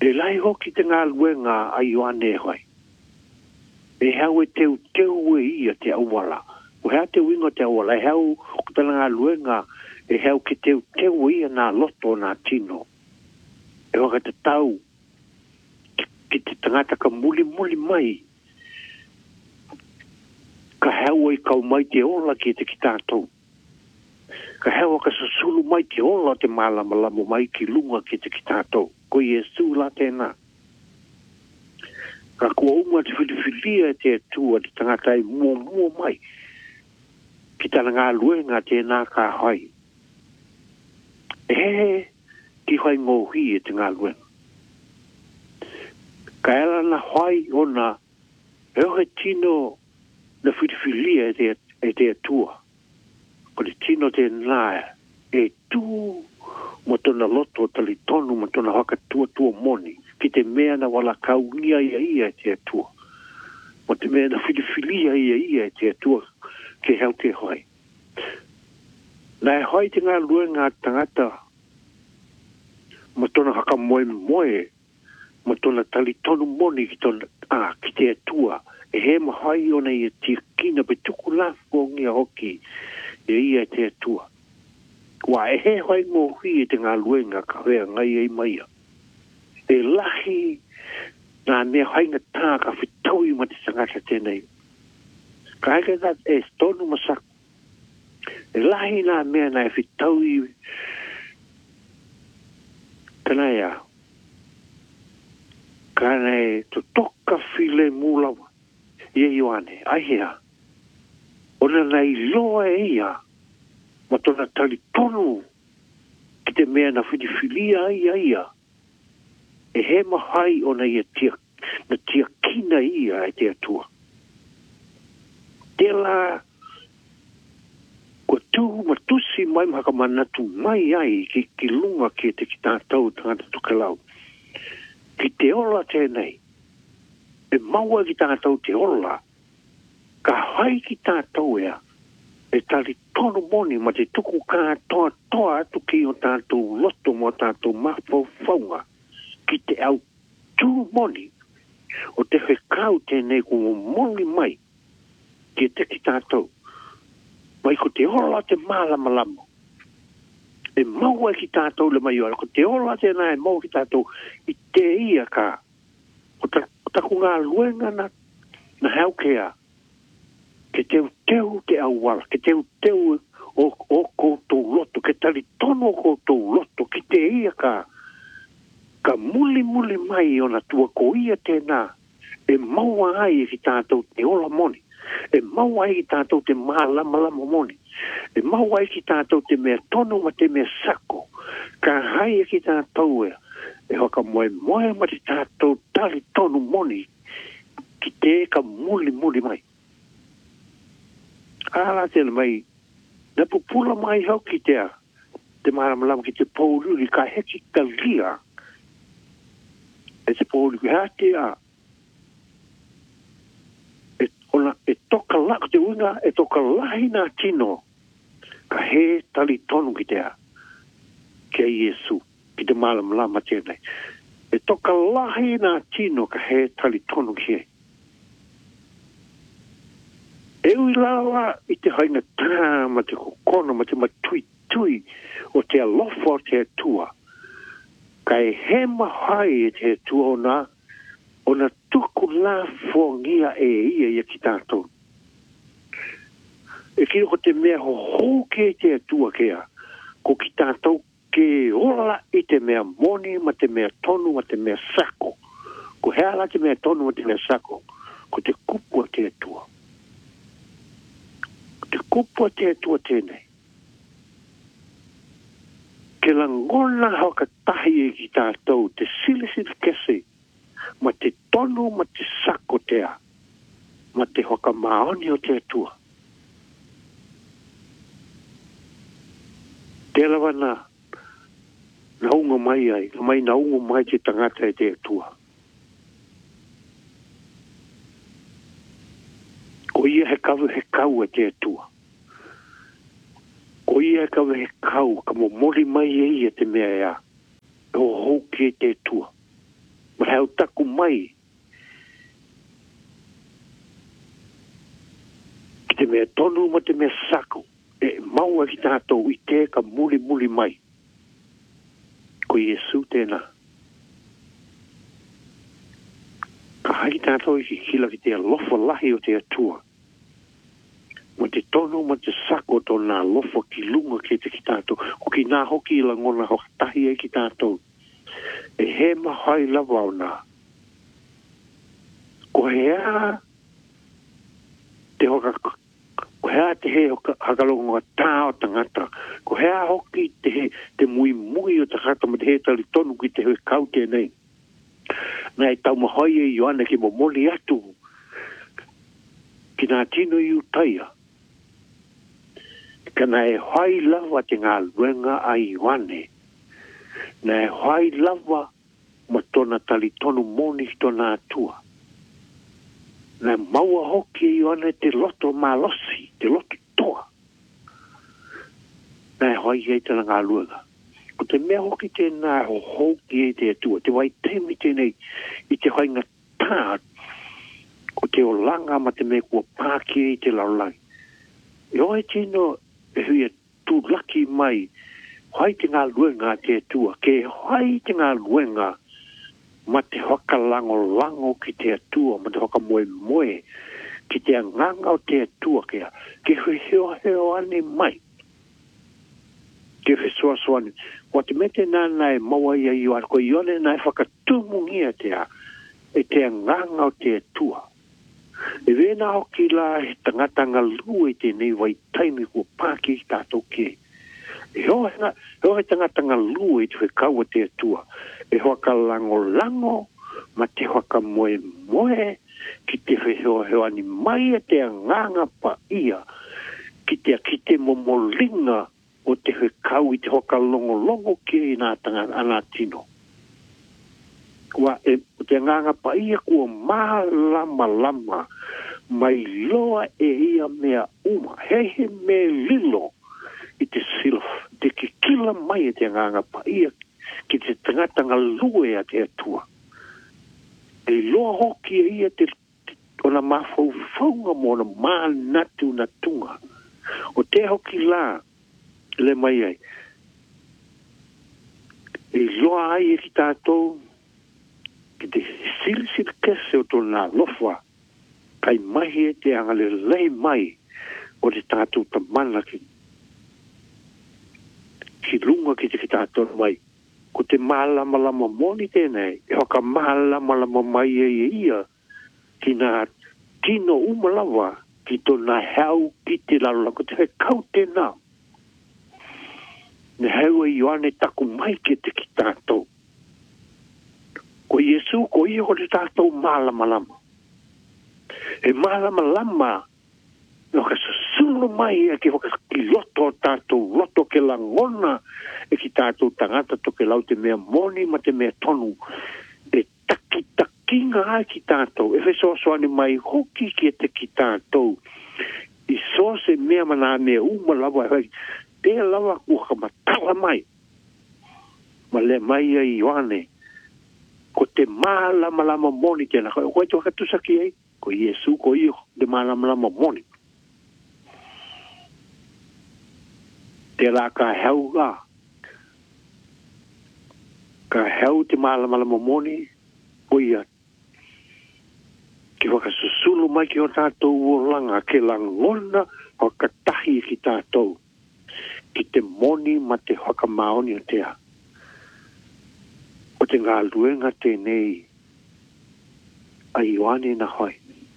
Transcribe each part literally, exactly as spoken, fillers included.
E lai hoki te ngā luenga ai o ane hoi. E hau e teu teu e ia te awala. O hea te wingo te awala. E hau o tana ngā luenga e hau ki teu teu ia nā loto nā tino. E waka te tau ki te tangata ka muli muli mai. Ka hau ai kau mai te ola ki te ki tātou. Ka hau ka sasulu mai te ola te malama lamo mai ki lunga ki te ki tātou. Ko Yesu la tēnā. Ka kua unga te whiliwhilia te atua te tangata i mua mua mai. Ki tana ngā luenga tēnā ka hoi. E ki hoi ngōhi e te ngā luenga. Ka ela na hoi o na eohe tino na whiliwhilia e te, e te atua. Ko te tino tēnā e tū mo tona loto tali tonu mo tona haka tua tua moni ki te mea na wala kaungia ia ia te atua mo te mea na whiliwhilia ia ia te atua ke hau te hoi na e hoi te ngā luenga tangata mo tona haka moe moe mo tona tali tonu moni ki tona ah, ki te atua e he mahai ona i te kina pe tuku lafo ngia hoki e ia te atua wa e he hoi ngō hui e te ngā luenga ka hea ngai ei maia. E lahi nā mea hainga tā ka whitaui ma te sangata tēnei. Ka heke that e stonu masaku. E lahi nā mea nā e whitaui kanai a. Kanai to toka while mūlawa. Ia ioane, aihea. Ona nei loa e ia. Ma tona tali tonu ki te mea na whidiwhilia ia ia. E he mahai o na ia tia, na tia kina ia e te atua. Te la kua tū matusi mai maka manatu mai ai ki, ki lunga ki te ki tātou tangata tukalau. Ki te ola tēnei. E maua ki tātou te ola. Ka hai ki tātou ea. E tali tono moni ma te tuku kā toa toa atu ki o tātou loto mo tātou mafau faunga ki te au tū moni o te whekau tēnei ko moni mai ki te ki tātou mai ko te ola te malama lamo e maua ki tātou le mai ora ko te ola tēnā e maua ki tātou i te ia ka o taku ngā luenga na na haukea ke teu teu te awala, ke teu teu o, o koutou loto, ke tali tono o koutou loto, ki te ia ka, ka muli muli mai o na tua ko ia tēnā, e maua ai ki tātou te ola moni, e maua ai ki tātou te mālama lama moni, e maua ai ki tātou te mea tono ma te mea sako, ka hai ki tātou e, e hoka moe moe ma te tātou tali tono moni, ki te ka muli muli mai. Ala tēnā mai, na pupula mai hau ki te a, te maramalama ki te pōruri, ka heki ka lia. E te pōruri ki hate a, e, ona, e toka lako te unga, e toka lahi nā tino, ka he tali tonu ki te a, ki a Yesu, ki te maramalama tēnei. E toka lahi nā tino, ka he tali tonu ki e. E ui lawa i te hainga tā ma te kokona ma te matui tui o te alofa o te atua. Ka e he mahai e te atua o nā, o nā tuku la fuangia e ia ia ki tātou. E kiro ko te mea ho hou ke te atua kea, ko ki tātou ke ola i te mea moni ma te mea tonu ma te mea sako. Ko heala te mea tonu ma te mea sako, ko te kupu o te atua. Te kupu te atua tēnei. Ke la ngona hauka tahi e ki tātou, te sili sili kese, ma te tonu ma te sako tea, ma te hoka maoni o te atua. Te lawa na, na unga mai ai, na mai na unga mai te tangata e te atua. Ko ia he kawe he kau e te atua. Ko ia he kawe he kau, ka mo mori mai e ia te mea ea. E o hou ki e te atua. Ma hau taku mai. Ki te mea tonu ma te mea sako. E maua ki tātou i te ka muli muli mai. Ko Iesu tēnā. Ka hai tātou i ki kila ki te alofa lahi o te atua. Ma te tonu ma te sako to nā lofa ki lunga ki te ki tātou. Ko ki nā hoki i la ngona hoka tahi e ki tātou. E he mahai lava o nā. Ko hea te hoka, ko hea te he hoka hakalonga tā o tangata. Ko hea hoki te he te mui mui o tangata ma te he tali tonu ki te he kau tēnei. Nā e tau mahai e Ioane ki mo moli atu. Ki nā tino i utaia. Kana e hai lava te ngā luenga a Ioane. Nā e hai lava ma tona tali tonu moni ki tona atua. Nā maua hoki e Ioane te loto malosi, te loto toa. Nā e hai e tana ngā luenga. Ko te mea hoki te nā ho hoki e te atua. Te wai temi tēnei i te hainga tā. Ko te o langa ma te mea kua pāki e te laulangi. E oi tino e hui e tū laki mai. Hai te ngā luenga te atua. Ke hai te ngā luenga ma te hoka lango lango ki te atua. Ma te hoka moe moe. Ki te anganga o te atua kea. Ke hui heo heo ane mai. Ke hui soa soa ni. Wa te mete nā nai maua ia Ioane. Ko Ioane nai whakatumungia te a. E te anganga o te atua. E vena hoki la he tangata ngā lua i te nei wai taimi kua pāki i tātou ke. E hoa he tangata ngā lua i te whekau o te atua. E hoa ka lango lango, ma te hoa ka moe moe, ki te wheheo heo ani mai a te anganga pa ia, ki te ki te momolinga o te whekau i te hoa ka longo longo ke i nā tangata anā tino. Kua e te nganga pa ia kua maa lama lama mai loa e ia mea uma. Hei he me lilo i te silf. Te ki kila mai e te nganga pa ia ki te tangata ngā lue a te atua. E loa hoki e ia te ona mafau faunga mo na maa natu na tunga. O te hoki la le mai ai. E loa ai e ki tātou ki te sili sili kese o tōna lofa, kai mahi e te angale lei mai o te tātou tamana ki, ki lunga ki te ki tātou mai. Ko te mālama lama moni tēnei, e hoka mālama lama mai e ia, ki nā tino umalawa, ki tōna hau ki te lalala, ko te hei kau tēnā. Ne hau e Ioane taku mai ki te ki tātou. Ko Iesu, ko ia ko te tātou mālama lama. E mālama lama, no ka susulu mai e ki waka ki loto tātou, loto ke langona e ki tātou tangata to ke lau te mea moni ma te mea tonu. E taki takinga ai ki tātou. E wheso soani mai hoki ki e te ki tātou. I so se mea mana mea uma lawa e te lawa kua ka matala mai. Ma le mai e Ioane. Ko te mālama lama moni tēnā. Koe te wakatusaki ei. Ko Iesu, ko iyo, te mālama lama moni. Te rā ka hau ngā. Ka hau te mālama lama moni. Ko ia. Ki wakasusulu mai ki o tātou o langa. Ke langona wakatahi ki tātou. Ki te moni ma te wakamaoni o tea. O te ngā luenga tēnei a Ioane na hoi.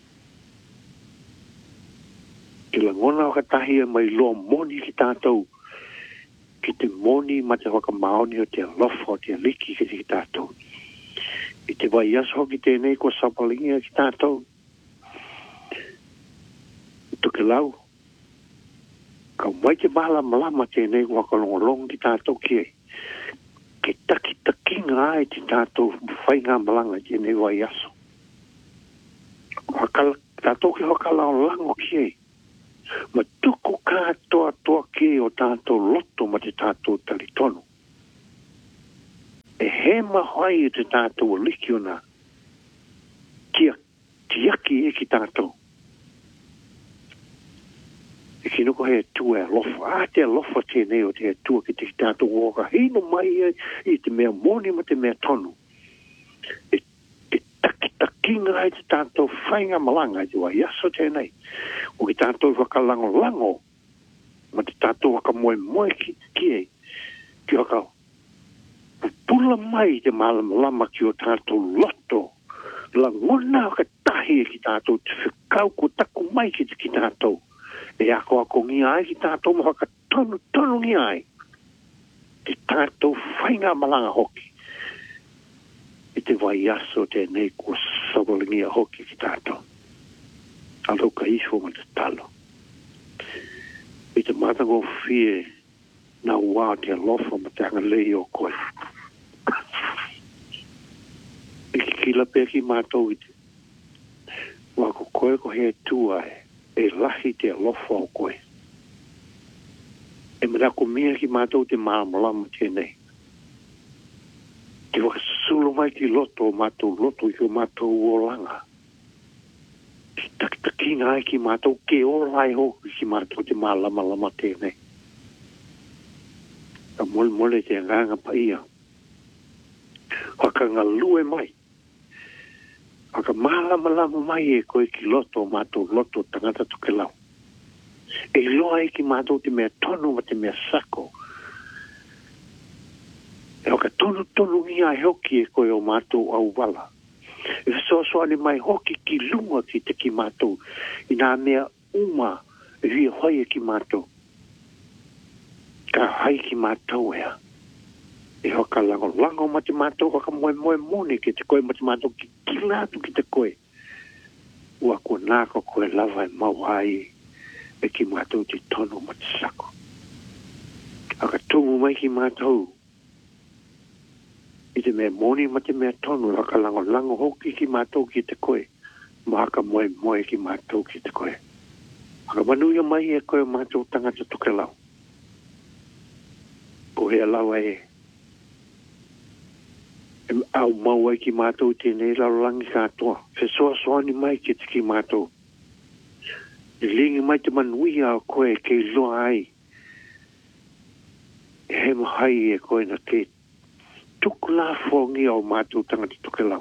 Ki langona o katahi e mai loa moni ki tātou. Ki te moni ma te whakamaoni o te alofa o te aliki ki te ki tātou. I te vai aso ki tēnei ko sapalinga ki tātou. Tuke lau. Ka mai te mahala malama tēnei wakalongolong ki tātou ki ei. Ke taki takinga ai te tātou whainga malanga tēnei wai aso. Wakala, tātou ki wakala o lango ki ei. Ma tuku kātoa toa ki o tātou loto ma te tātou talitonu. e he mahai e te tātou liki ona kia tiaki e ki tātou. E ki noko he tua e lofa. A te lofa tēnei o te tua ki te tātou oka. Hino mai e i te mea moni ma te mea tonu. E, e taki takinga ai te tātou whainga malanga i te wai aso tēnei. O ki tātou wakalango lango ma te tātou waka moe moe ki, ki e. Ki waka pula mai te malama lama ki o tātou loto. La ngona ka tahi e ki tātou te whikau ko taku mai ki te ki tātou. E ako ako ngi ai ki tātou mo haka tonu tonu ngi ai. Ki tātou whainga malanga hoki. I te vai aso tēnei ko sawalingi a hoki ki tātou. Alo ka ifo ma te talo. I te matango fie na ua te alofa ma te anga lei o koe. I ki kila pe ki mātou i te. Wako koe ko he tua e. E lahi te alofa o koe. E mera ko mea ki mātou te māmalama tēnei. Te wakasulu mai ki loto o mātou loto i o mātou o langa. Te takitakinga ai ki mātou ke o lai ho ki mātou te mālama lama tēnei. Ka mole mole te nganga pa ia. Waka ngā lue mai. Waka mālama lama mai e koe ki loto o mātou loto tangata tuke lau. E loa e ki mātou te mea tonu ma te mea sako. E waka tonu tonu ni ai hoki e koe o mātou au wala. E so so ani mai hoki ki lunga ki te ki mātou. I nā mea uma e hui hoi e ki mātou. Ka hai ki mātou ea. E hoka lango lango ma te mātou waka moe moe mone ki te koe ma te mātou ki kilatu ki te koe. Ua ko nāko koe lava e mau ai e ki mātou te tono ma te sako. Aka tungu mai ki mātou. I te mea moni ma te mea tonu, aka lango lango hoki ki mātou ki te koe. Ma aka moe moe ki mātou ki te koe. Aka manuia mai e koe mātou tangata tuke lau. Ko hea lau e. E au mau ai ki mātou tēnei lau langi katoa. Fe soa soani mai ki te ki mātou. E lingi mai te manuia o koe ke loa ai. E he mahai e koe na ke tuku la fongi au mātou tangata tuke lau.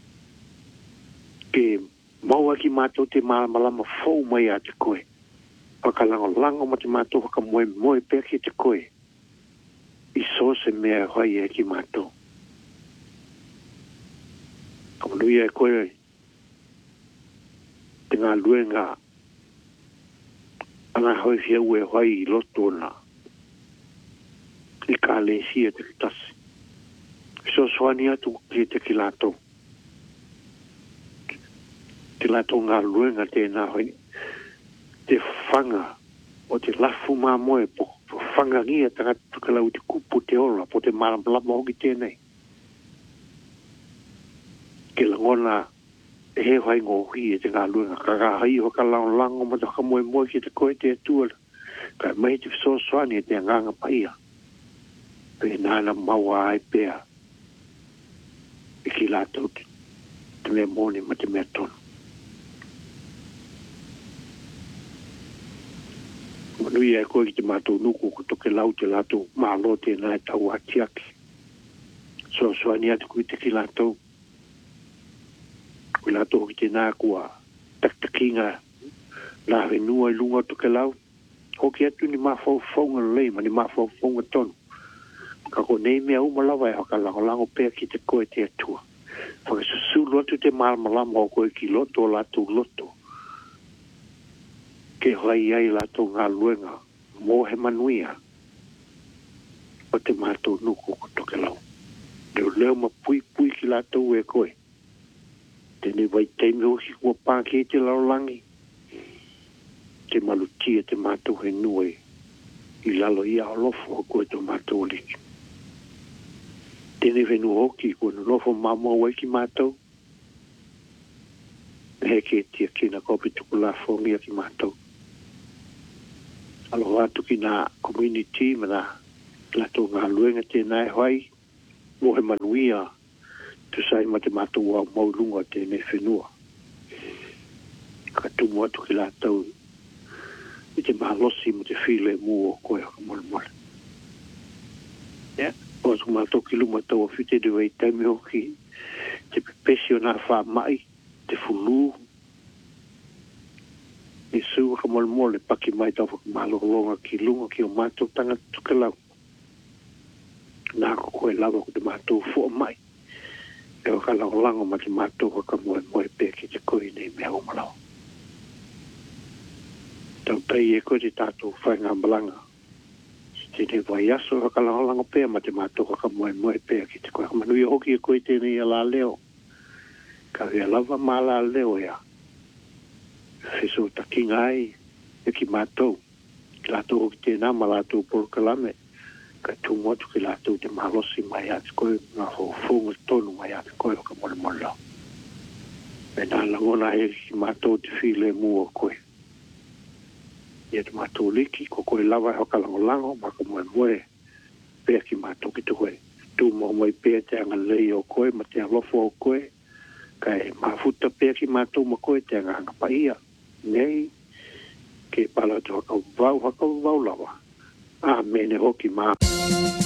Ke maua ki mātou te malamalama fau mai a te koe. Wakalango lango ma te mātou waka moe moe pēr ki te koe. I so se mea hoi e ki mātou. Kamanuia e koe te ngā luenga ana hoi fia ue hoi i loto na. I ka le sia te kitasi. So soani atu ki te ki lato. Te lato ngā luenga tēnā hoi. Te whanga o te lafu mā moe po, po whanga ngia tanga tukalau te kupu te ora po te maramlama hoki tēnei. Ke langona e he hai ngō hui e te ngā luenga. Ka ngā hai hoka lao lango ma te whakamoe moe ki te koe te atua. Ka mai te so soani e te nganga paia. Pe nāna maua ai pēa. E ki lātou te, te mea mōne ma te mea tonu. Manui e koe ki te mātou nuku ko toke lau te lātou mālo tēnā e tau atiaki. So soani atu kui te ki lātou. Kui lātou ki tēnā kua taktakinga nā whenua i lunga toke lau. Hoki atu ni mawhau whaunga lei ma ni mawhau whaunga tonu. Ka ko nei mea umalawa e haka lango lango pēr ki te koe te atua. Whakasusu lotu te malamalama o koe ki loto o lātou loto. Ke hoi ai lātou ngā luenga mō he manuia o te mātou nuku ko toke lau. Leo leo ma pui pui ki lātou e koe. Tēnei wai teimi hoki kua pāke te laulangi. Te malutia te mātou he nue i lalo i aolofo o koe to mātou liki. Tēnei whenu hoki kua nonofo mamau wai ki mātou. He ke tia kina kopi tuku la whongia ki mātou. Aloha atu ki nā community ma nā lato ngā luenga tēnā e hoi. mo he manuia tu sai ma te matua o maulunga te ne whenua. Ka tumu atu ki la tau i te mahalosi mo te while mua o koe haka mole mole. Yeah. O tu mato ki luma tau o white de wei taimi hoki te pepesi o nā wha mai, te fulu. I su haka mole mole paki mai tau whaka malolonga ki lunga ki o mato tanga tukalau. Nā ko koe lawa ko te mato fua mai. E o ka lango lango ma te mato haka moe moe pe ki te koe nei mea o malau. Tau pei e koe te tātou whai ngā malanga. Te te vai aso haka lango lango pea ma te mato haka moe moe pe ki te koe. Manu i hoki e koe tēnei a la leo. Ka hea lava ma la leo ea. Wheso ta kinga ai e ki mātou. Ki lātou hoki tēnā ma lātou porokalame. Ka tūmotu ki lātou te mahalosi mai ati koe. Ngā whonga tonu mai ati koe haka mole mole lau. Me nā langona e ki mātou te while mua koe. Ia te mātou liki, ko koe lawa haka lango lango, maka moe moe, pēr ki mātou ki te koe. Tū mo moe pēr te anga lei o koe, ma te alofo o koe, kai mafuta pēr ki mātou ma koe te anga hanga paia. Nei, ke pala te haka vau, haka vau lawa. Ah, mene hoki mā.